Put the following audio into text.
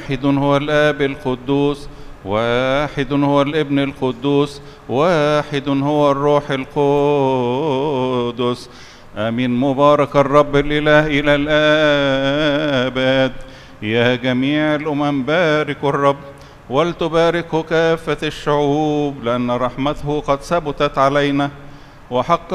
واحد هو الآب القدوس، واحد هو الابن القدوس، واحد هو الروح القدس. آمين. مبارك الرب الإله إلى الآباد. يا جميع الأمم باركوا الرب، ولتباركه كافة الشعوب، لأن رحمته قد ثبتت علينا وحق